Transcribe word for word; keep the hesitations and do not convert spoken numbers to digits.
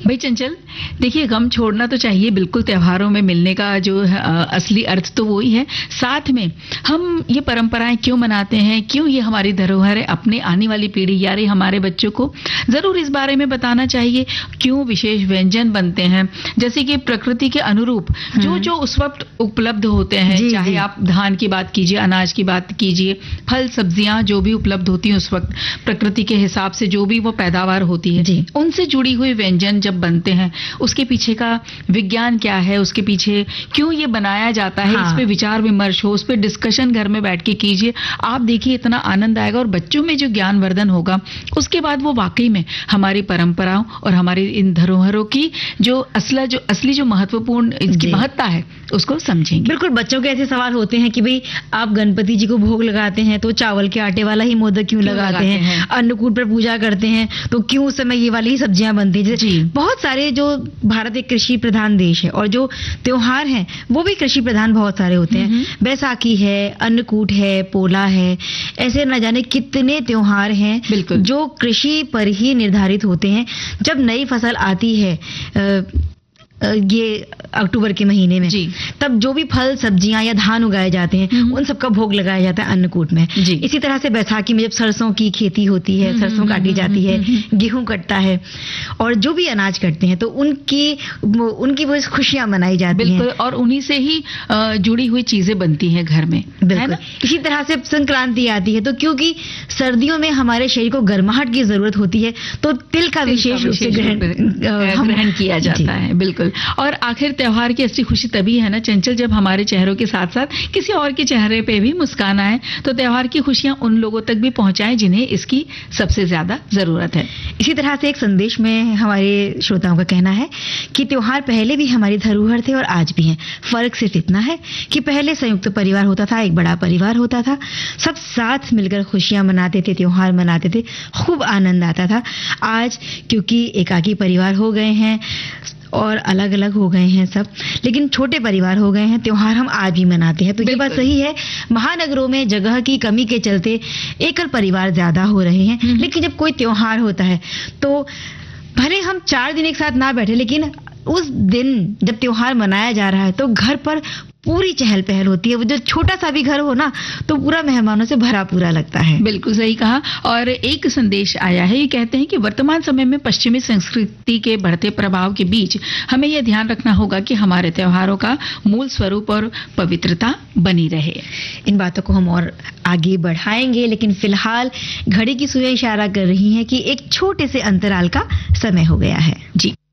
भाई चंचल, देखिए गम छोड़ना तो चाहिए बिल्कुल, त्योहारों में मिलने का जो है, अ, असली अर्थ तो वही है। साथ में हम ये परंपराएं क्यों मनाते हैं, क्यों ये हमारी धरोहर है, अपने आने वाली पीढ़ी यानी हमारे बच्चों को जरूर इस बारे में बताना चाहिए। क्यों विशेष व्यंजन बनते हैं, जैसे कि प्रकृति के अनुरूप जो जो उस वक्त उपलब्ध होते हैं, जी, चाहे जी। आप धान की बात कीजिए, अनाज की बात कीजिए, फल सब्जियां जो भी उपलब्ध होती हैं उस वक्त प्रकृति के हिसाब से जो भी वो पैदावार होती है, जी। उनसे जुड़ी हुई व्यंजन जब बनते हैं, उसके पीछे का विज्ञान क्या है, उसके पीछे क्यों ये बनाया जाता है, हाँ। इस पे विचार विमर्श हो, उस पे डिस्कशन घर में बैठ के कीजिए। आप देखिए इतना आनंद आएगा और बच्चों में जो ज्ञानवर्धन होगा, उसके बाद वो वाकई में हमारी परंपराओं और हमारी इन धरोहरों की जो असला जो असली जो महत्वपूर्ण इसकी जी। महत्ता है उसको समझेंगे। बिल्कुल, बच्चों के ऐसे सवाल होते हैं कि भाई आप गणपति जी को भोग लगाते हैं तो चावल के आटे वाला ही मोदक क्यों, क्यों लगाते, लगाते हैं, हैं? अन्नकूट पर पूजा करते हैं तो क्यों उस समय ये वाली ही सब्जियां बनती हैं। जैसे जी। बहुत सारे, जो भारत एक कृषि प्रधान देश है और जो त्योहार हैं वो भी कृषि प्रधान बहुत सारे होते हैं। बैसाखी है, अन्नकूट है, पोला है, ऐसे न जाने कितने त्योहार हैं बिल्कुल। जो कृषि पर ही निर्धारित होते हैं। जब नई फसल आती है अ, अ, ये अक्टूबर के महीने में, जी। तब जो भी फल सब्जियां या धान उगाए जाते हैं हम्म। उन सबका भोग लगाया जाता है अन्नकूट में। जी। इसी तरह से बैसाखी में जब सरसों की खेती होती है, हम्म, सरसों हम्म, काटी हम्म, जाती है, हम्म, गेहूं कटता है और जो भी अनाज कटते हैं तो उनकी वो- उनकी वो खुशियां मनाई जाती हैं। बिल्कुल, और उन्हीं से ही अ, जुड़ी हुई चीजें बनती हैं घर में, है बिल्कुल। ना? इसी तरह से संक्रांति आती है तो क्योंकि सर्दियों में हमारे शरीर को गर्माहट की जरूरत होती है तो तिल का विशेष रूप से ग्रहण अ, हम- ग्रहण किया जी। जाता है। बिल्कुल। और आखिर त्योहार की असली खुशी तभी है ना चंचल, जब हमारे चेहरों के साथ साथ किसी और के चेहरे पे भी मुस्कान आए, तो त्योहार की खुशियां उन लोगों तक भी पहुंचाएं जिन्हें इसकी सबसे ज्यादा जरूरत है। इसी तरह से एक संदेश में हमारे श्रोताओं का कहना है कि त्योहार पहले भी हमारी धरोहर थे और आज भी हैं। फर्क सिर्फ इतना है कि पहले संयुक्त परिवार होता था, एक बड़ा परिवार होता था, सब साथ मिलकर खुशियां मनाते थे, त्योहार मनाते थे, खूब आनंद आता था। आज क्योंकि एकाकी परिवार हो गए हैं और अलग अलग हो गए हैं सब, लेकिन छोटे परिवार हो गए हैं, त्योहार हम आज भी मनाते हैं। तो ये बात बिल्कुल। सही है, महानगरों में जगह की कमी के चलते एकल परिवार ज्यादा हो रहे हैं, हम्म। लेकिन जब कोई त्योहार होता है तो भले हम चार दिन एक साथ ना बैठे, लेकिन उस दिन जब त्योहार मनाया जा रहा है तो घर पर पूरी चहल पहल होती है। वो जो छोटा सा भी घर हो ना तो पूरा मेहमानों से भरा पूरा लगता है। बिल्कुल सही कहा। और एक संदेश आया है, ये कहते हैं कि वर्तमान समय में पश्चिमी संस्कृति के बढ़ते प्रभाव के बीच हमें यह ध्यान रखना होगा कि हमारे त्योहारों का मूल स्वरूप और पवित्रता बनी रहे। इन बातों को हम और आगे बढ़ाएंगे, लेकिन फिलहाल घड़ी की सुइयां इशारा कर रही हैं कि एक छोटे से अंतराल का समय हो गया है। जी।